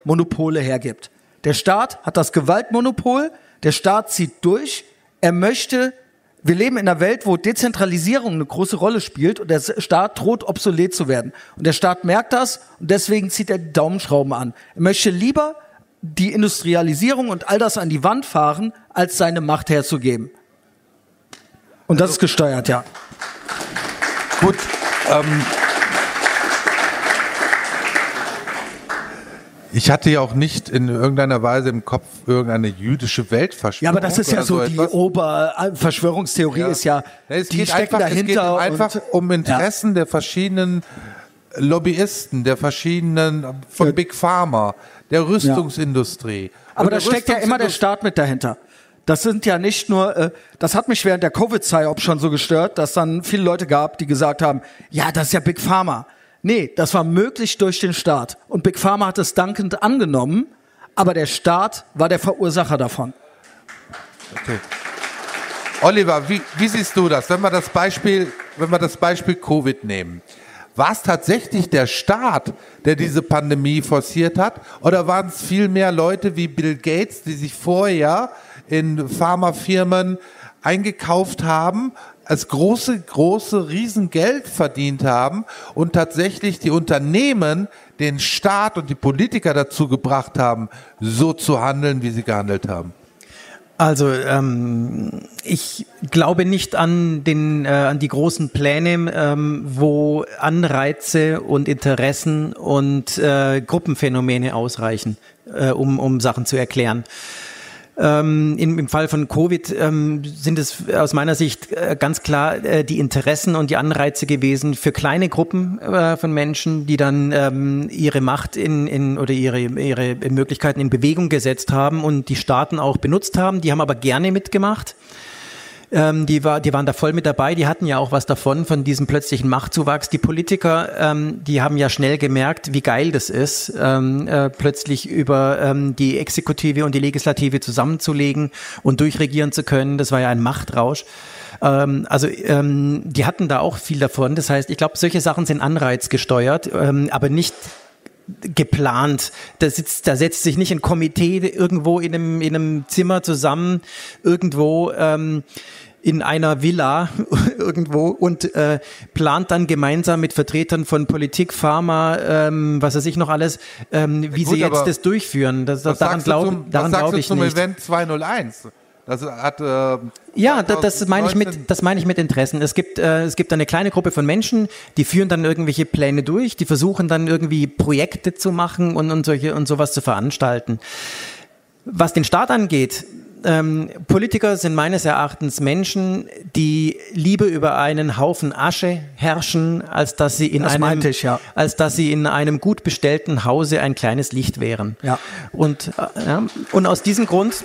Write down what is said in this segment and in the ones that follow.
Monopole hergibt. Der Staat hat das Gewaltmonopol, der Staat zieht durch, wir leben in einer Welt, wo Dezentralisierung eine große Rolle spielt und der Staat droht obsolet zu werden. Und der Staat merkt das und deswegen zieht er die Daumenschrauben an. Er möchte lieber die Industrialisierung und all das an die Wand fahren, als seine Macht herzugeben. Und das ist gesteuert, ja. Gut, ich hatte ja auch nicht in irgendeiner Weise im Kopf irgendeine jüdische Weltverschwörung. Ja, aber das ist ja so die Oberverschwörungstheorie ist ja, die stecken dahinter. Es geht einfach um Interessen der verschiedenen Lobbyisten, der verschiedenen, von Big Pharma, der Rüstungsindustrie. Aber da steckt ja immer der Staat mit dahinter. Das sind ja nicht nur, das hat mich während der Covid-Zeit auch schon so gestört, dass dann viele Leute gab, die gesagt haben, ja, das ist ja Big Pharma. Nee, das war möglich durch den Staat. Und Big Pharma hat es dankend angenommen, aber der Staat war der Verursacher davon. Okay. Oliver, wie siehst du das? Wenn wir das Beispiel Covid nehmen, war es tatsächlich der Staat, der diese Pandemie forciert hat? Oder waren es viel mehr Leute wie Bill Gates, die sich vorher in Pharmafirmen eingekauft haben, als große Riesengeld verdient haben und tatsächlich die Unternehmen, den Staat und die Politiker dazu gebracht haben, so zu handeln, wie sie gehandelt haben? Also ich glaube nicht an die großen Pläne, wo Anreize und Interessen und Gruppenphänomene ausreichen, um Sachen zu erklären. Im Fall von Covid sind es aus meiner Sicht ganz klar die Interessen und die Anreize gewesen für kleine Gruppen von Menschen, die dann ihre Macht oder ihre Möglichkeiten in Bewegung gesetzt haben und die Staaten auch benutzt haben. Die haben aber gerne mitgemacht. Die waren da voll mit dabei, die hatten ja auch was davon, von diesem plötzlichen Machtzuwachs. Die Politiker, die haben ja schnell gemerkt, wie geil das ist, plötzlich über die Exekutive und die Legislative zusammenzulegen und durchregieren zu können. Das war ja ein Machtrausch. Die hatten da auch viel davon. Das heißt, ich glaube, solche Sachen sind anreizgesteuert, aber nicht geplant. Da setzt sich nicht ein Komitee irgendwo in einem Zimmer zusammen, irgendwo in einer Villa irgendwo und plant dann gemeinsam mit Vertretern von Politik, Pharma, was weiß ich noch alles, wie sie jetzt das durchführen. Daran glaube ich zum nicht. Event 201? Das hat, das meine ich mit Interessen. Es gibt eine kleine Gruppe von Menschen, die führen dann irgendwelche Pläne durch, die versuchen dann irgendwie Projekte zu machen und sowas zu veranstalten. Was den Staat angeht, Politiker sind meines Erachtens Menschen, die lieber über einen Haufen Asche herrschen, als dass sie in einem gut bestellten Hause ein kleines Licht wären. Ja. Und aus diesem Grund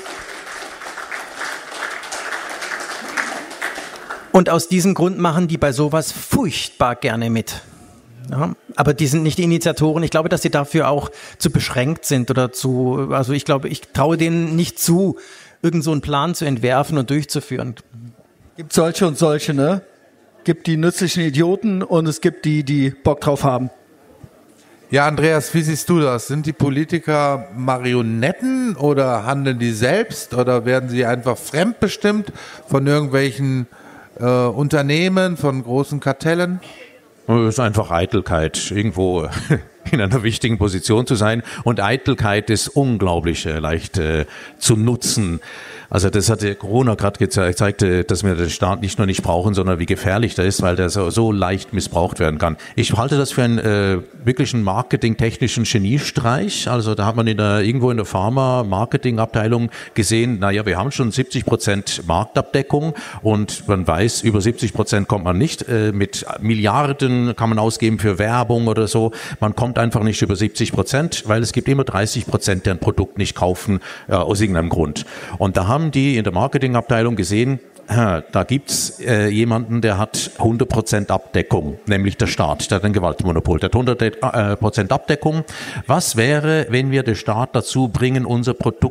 machen die bei sowas furchtbar gerne mit. Ja, aber die sind nicht die Initiatoren. Ich glaube, dass sie dafür auch zu beschränkt sind ich traue denen nicht zu, irgend so einen Plan zu entwerfen und durchzuführen. Gibt solche und solche, ne? Gibt die nützlichen Idioten und es gibt die Bock drauf haben. Ja, Andreas, wie siehst du das? Sind die Politiker Marionetten oder handeln die selbst oder werden sie einfach fremdbestimmt von irgendwelchen Unternehmen, von großen Kartellen? Es ist einfach Eitelkeit, irgendwo in einer wichtigen Position zu sein. Und Eitelkeit ist unglaublich leicht zu nutzen. Also das hat Corona gerade gezeigt, dass wir den Staat nicht nur nicht brauchen, sondern wie gefährlich der ist, weil der so leicht missbraucht werden kann. Ich halte das für einen wirklichen marketingtechnischen Geniestreich. Also da hat man irgendwo in der Pharma-Marketing-Abteilung gesehen, naja, wir haben schon 70% Marktabdeckung und man weiß, über 70% kommt man nicht. Mit Milliarden kann man ausgeben für Werbung oder so. Man kommt einfach nicht über 70%, weil es gibt immer 30%, die ein Produkt nicht kaufen, aus irgendeinem Grund. Und da haben die in der Marketingabteilung gesehen, da gibt's jemanden, der hat 100% Abdeckung, nämlich der Staat, der hat ein Gewaltmonopol, der hat 100% Abdeckung. Was wäre, wenn wir den Staat dazu bringen, unser Produkt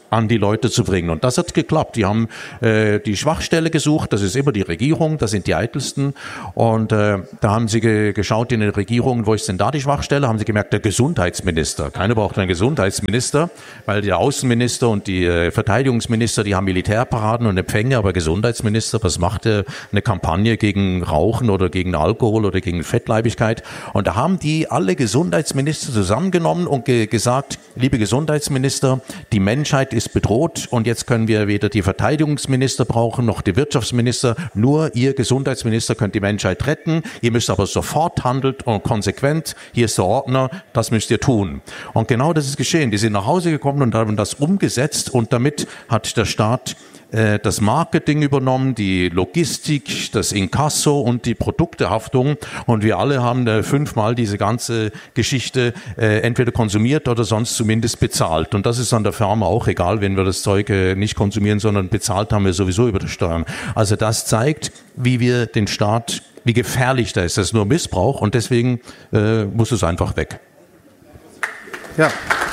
an die Leute zu bringen. Und das hat geklappt. Die haben die Schwachstelle gesucht, das ist immer die Regierung, das sind die Eitelsten. Und da haben sie geschaut in den Regierungen, wo ist denn da die Schwachstelle? Haben sie gemerkt, der Gesundheitsminister. Keiner braucht einen Gesundheitsminister, weil der Außenminister und die Verteidigungsminister, die haben Militärparaden und Empfänge, aber Gesundheitsminister, was macht er? Eine Kampagne gegen Rauchen oder gegen Alkohol oder gegen Fettleibigkeit. Und da haben die alle Gesundheitsminister zusammengenommen und gesagt, liebe Gesundheitsminister, die Menschheit ist bedroht und jetzt können wir weder die Verteidigungsminister brauchen, noch die Wirtschaftsminister. Nur ihr Gesundheitsminister könnt die Menschheit retten. Ihr müsst aber sofort handeln und konsequent. Hier ist der Ordner, das müsst ihr tun. Und genau das ist geschehen. Die sind nach Hause gekommen und haben das umgesetzt und damit hat der Staat das Marketing übernommen, die Logistik, das Inkasso und die Produktehaftung und wir alle haben 5-mal diese ganze Geschichte entweder konsumiert oder sonst zumindest bezahlt und das ist an der Firma auch egal, wenn wir das Zeug nicht konsumieren, sondern bezahlt haben wir sowieso über die Steuern. Also das zeigt, wie wir den Staat, wie gefährlich da ist, das ist nur Missbrauch und deswegen muss es einfach weg. Ja.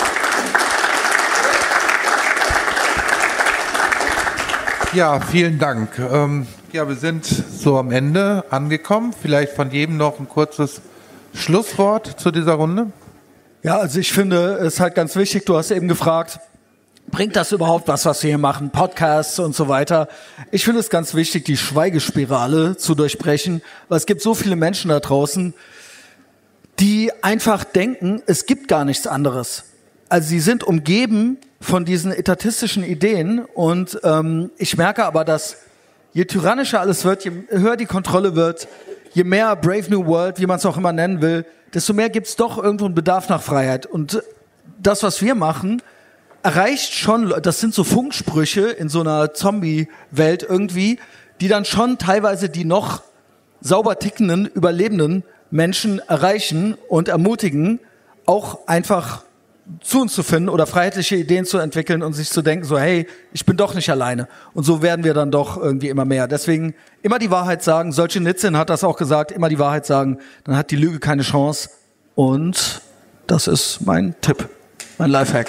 Ja, vielen Dank. Ja, wir sind so am Ende angekommen. Vielleicht von jedem noch ein kurzes Schlusswort zu dieser Runde. Ja, also ich finde, es ist halt ganz wichtig, du hast eben gefragt, bringt das überhaupt was wir hier machen, Podcasts und so weiter. Ich finde es ganz wichtig, die Schweigespirale zu durchbrechen, weil es gibt so viele Menschen da draußen, die einfach denken, es gibt gar nichts anderes. Also sie sind umgeben von diesen etatistischen Ideen und ich merke aber, dass je tyrannischer alles wird, je höher die Kontrolle wird, je mehr Brave New World, wie man es auch immer nennen will, desto mehr gibt es doch irgendwo einen Bedarf nach Freiheit. Und das, was wir machen, erreicht schon, das sind so Funksprüche in so einer Zombie-Welt irgendwie, die dann schon teilweise die noch sauber tickenden, überlebenden Menschen erreichen und ermutigen, auch einfach zu uns zu finden oder freiheitliche Ideen zu entwickeln und sich zu denken, so hey, ich bin doch nicht alleine. Und so werden wir dann doch irgendwie immer mehr. Deswegen immer die Wahrheit sagen. Solzhenitsyn hat das auch gesagt, immer die Wahrheit sagen, dann hat die Lüge keine Chance. Und das ist mein Tipp, mein Lifehack.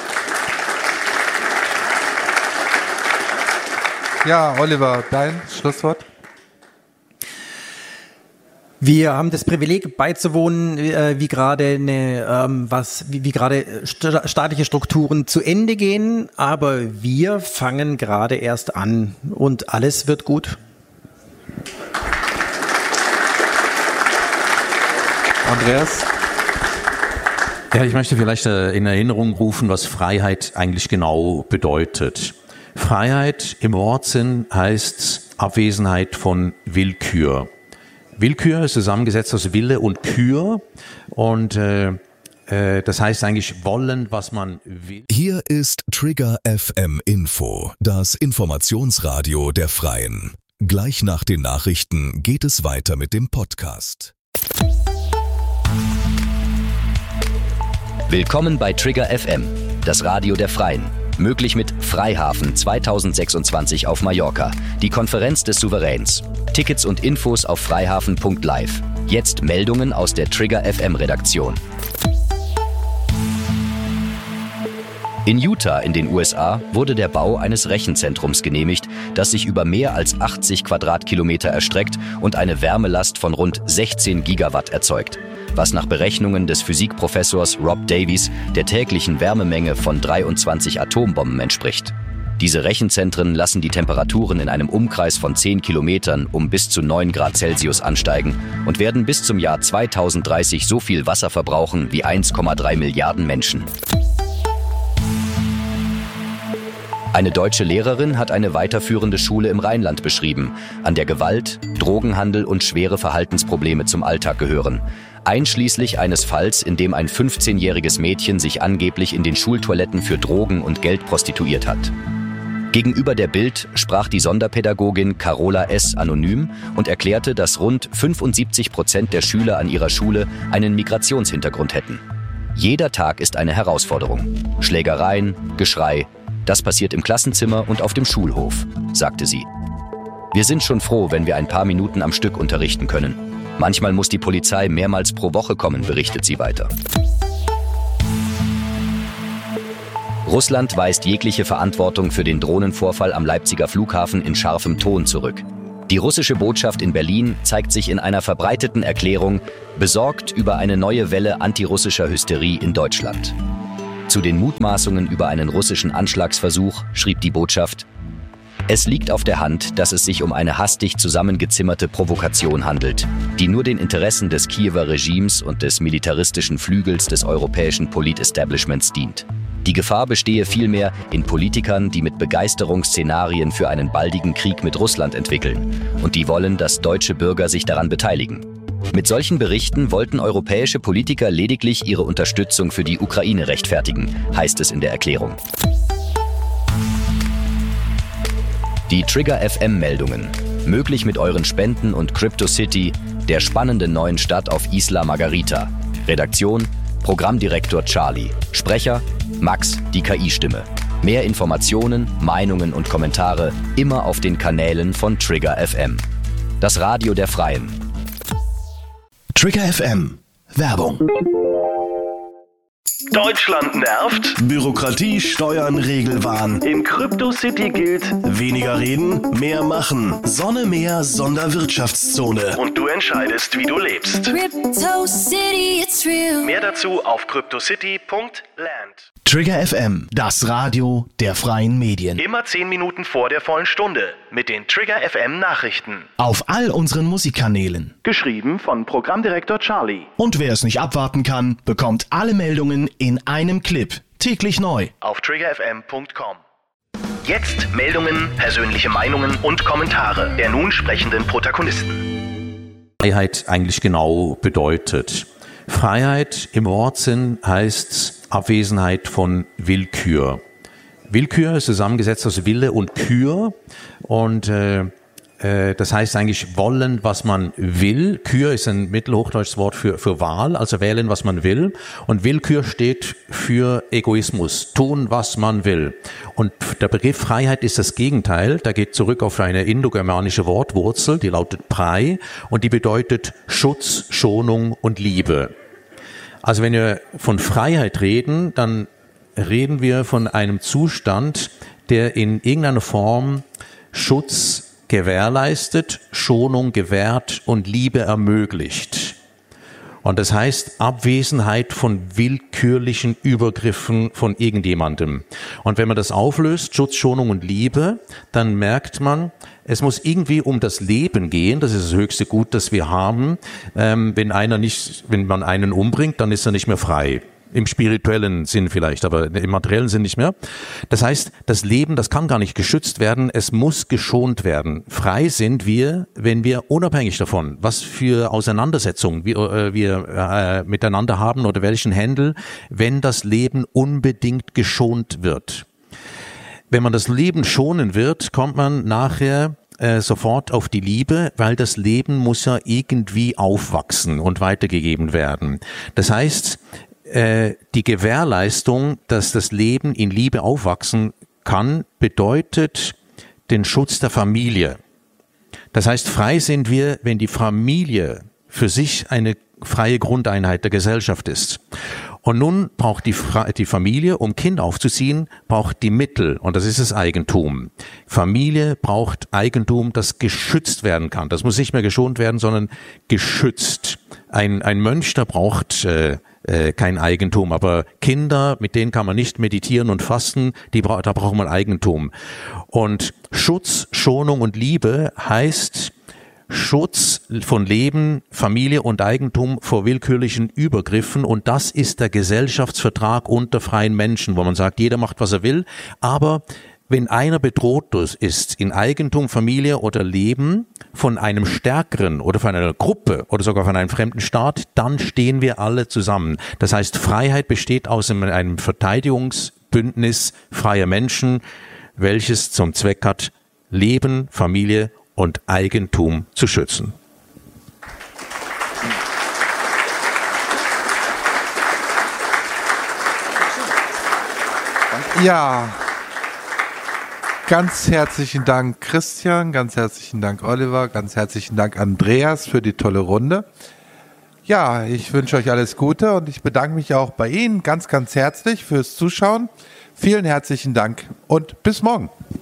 Ja, Oliver, dein Schlusswort? Wir haben das Privileg beizuwohnen, wie gerade staatliche Strukturen zu Ende gehen, aber wir fangen gerade erst an und alles wird gut. Andreas? Ja, ich möchte vielleicht in Erinnerung rufen, was Freiheit eigentlich genau bedeutet. Freiheit im Wortsinn heißt Abwesenheit von Willkür. Willkür ist zusammengesetzt aus Wille und Kür und das heißt eigentlich wollen, was man will. Hier ist Trigger FM Info, das Informationsradio der Freien. Gleich nach den Nachrichten geht es weiter mit dem Podcast. Willkommen bei Trigger FM, das Radio der Freien. Möglich mit Freihafen 2026 auf Mallorca, die Konferenz des Souveräns. Tickets und Infos auf freihafen.live. Jetzt Meldungen aus der Trigger FM Redaktion. In Utah in den USA wurde der Bau eines Rechenzentrums genehmigt, das sich über mehr als 80 Quadratkilometer erstreckt und eine Wärmelast von rund 16 Gigawatt erzeugt, was nach Berechnungen des Physikprofessors Rob Davies der täglichen Wärmemenge von 23 Atombomben entspricht. Diese Rechenzentren lassen die Temperaturen in einem Umkreis von 10 Kilometern um bis zu 9 Grad Celsius ansteigen und werden bis zum Jahr 2030 so viel Wasser verbrauchen wie 1,3 Milliarden Menschen. Eine deutsche Lehrerin hat eine weiterführende Schule im Rheinland beschrieben, an der Gewalt, Drogenhandel und schwere Verhaltensprobleme zum Alltag gehören. Einschließlich eines Falls, in dem ein 15-jähriges Mädchen sich angeblich in den Schultoiletten für Drogen und Geld prostituiert hat. Gegenüber der Bild sprach die Sonderpädagogin Carola S. anonym und erklärte, dass rund 75% der Schüler an ihrer Schule einen Migrationshintergrund hätten. Jeder Tag ist eine Herausforderung. Schlägereien, Geschrei, das passiert im Klassenzimmer und auf dem Schulhof, sagte sie. Wir sind schon froh, wenn wir ein paar Minuten am Stück unterrichten können. Manchmal muss die Polizei mehrmals pro Woche kommen, berichtet sie weiter. Russland weist jegliche Verantwortung für den Drohnenvorfall am Leipziger Flughafen in scharfem Ton zurück. Die russische Botschaft in Berlin zeigt sich in einer verbreiteten Erklärung besorgt über eine neue Welle antirussischer Hysterie in Deutschland. Zu den Mutmaßungen über einen russischen Anschlagsversuch schrieb die Botschaft: Es liegt auf der Hand, dass es sich um eine hastig zusammengezimmerte Provokation handelt, die nur den Interessen des Kiewer Regimes und des militaristischen Flügels des europäischen Polit-Establishments dient. Die Gefahr bestehe vielmehr in Politikern, die mit Begeisterung Szenarien für einen baldigen Krieg mit Russland entwickeln und die wollen, dass deutsche Bürger sich daran beteiligen. Mit solchen Berichten wollten europäische Politiker lediglich ihre Unterstützung für die Ukraine rechtfertigen, heißt es in der Erklärung. Die Trigger FM-Meldungen. Möglich mit euren Spenden und CryptoCity, der spannenden neuen Stadt auf Isla Margarita. Redaktion: Programmdirektor Charlie. Sprecher: Max, die KI-Stimme. Mehr Informationen, Meinungen und Kommentare immer auf den Kanälen von Trigger FM. Das Radio der Freien. Trigger FM. Werbung. Deutschland nervt? Bürokratie, Steuern, Regelwahn. In CryptoCity gilt: Weniger reden, mehr machen. Sonne, Meer, Sonderwirtschaftszone. Und du entscheidest, wie du lebst. CryptoCity, it's real. Mehr dazu auf cryptocity.land. Trigger FM, das Radio der freien Medien. Immer 10 Minuten vor der vollen Stunde mit den Trigger FM Nachrichten. Auf all unseren Musikkanälen. Geschrieben von Programmdirektor Charlie. Und wer es nicht abwarten kann, bekommt alle Meldungen in einem Clip. Täglich neu. Auf triggerfm.com. Jetzt Meldungen, persönliche Meinungen und Kommentare der nun sprechenden Protagonisten. Freiheit eigentlich genau bedeutet. Freiheit im Wortsinn heißt Abwesenheit von Willkür. Willkür ist zusammengesetzt aus Wille und Kür und das heißt eigentlich wollen, was man will. Kür ist ein mittelhochdeutsches Wort für Wahl, also wählen, was man will. Und Willkür steht für Egoismus, tun, was man will. Und der Begriff Freiheit ist das Gegenteil. Der geht zurück auf eine indogermanische Wortwurzel, die lautet Prei und die bedeutet Schutz, Schonung und Liebe. Also wenn wir von Freiheit reden, dann reden wir von einem Zustand, der in irgendeiner Form Schutz gewährleistet, Schonung gewährt und Liebe ermöglicht. Und das heißt Abwesenheit von willkürlichen Übergriffen von irgendjemandem. Und wenn man das auflöst, Schutz, Schonung und Liebe, dann merkt man, es muss irgendwie um das Leben gehen. Das ist das höchste Gut, das wir haben. Wenn man einen umbringt, dann ist er nicht mehr frei. Im spirituellen Sinn vielleicht, aber im materiellen Sinn nicht mehr. Das heißt, das Leben, das kann gar nicht geschützt werden, es muss geschont werden. Frei sind wir, wenn wir unabhängig davon, was für Auseinandersetzungen wir miteinander haben oder welchen Händel, wenn das Leben unbedingt geschont wird. Wenn man das Leben schonen wird, kommt man nachher sofort auf die Liebe, weil das Leben muss ja irgendwie aufwachsen und weitergegeben werden. Das heißt, die Gewährleistung, dass das Leben in Liebe aufwachsen kann, bedeutet den Schutz der Familie. Das heißt, frei sind wir, wenn die Familie für sich eine freie Grundeinheit der Gesellschaft ist. Und nun braucht die Familie, um Kind aufzuziehen, braucht die Mittel, und das ist das Eigentum. Familie braucht Eigentum, das geschützt werden kann. Das muss nicht mehr geschont werden, sondern geschützt. Ein Mönch, der braucht kein Eigentum, aber Kinder, mit denen kann man nicht meditieren und fasten, da braucht man Eigentum. Und Schutz, Schonung und Liebe heißt Schutz von Leben, Familie und Eigentum vor willkürlichen Übergriffen, und das ist der Gesellschaftsvertrag unter freien Menschen, wo man sagt, jeder macht, was er will, aber wenn einer bedroht ist in Eigentum, Familie oder Leben von einem Stärkeren oder von einer Gruppe oder sogar von einem fremden Staat, dann stehen wir alle zusammen. Das heißt, Freiheit besteht aus einem Verteidigungsbündnis freier Menschen, welches zum Zweck hat, Leben, Familie und Eigentum zu schützen. Ja, ganz herzlichen Dank Christian, ganz herzlichen Dank Oliver, ganz herzlichen Dank Andreas für die tolle Runde. Ja, ich wünsche euch alles Gute und ich bedanke mich auch bei Ihnen ganz, ganz herzlich fürs Zuschauen, Vielen herzlichen Dank und bis morgen.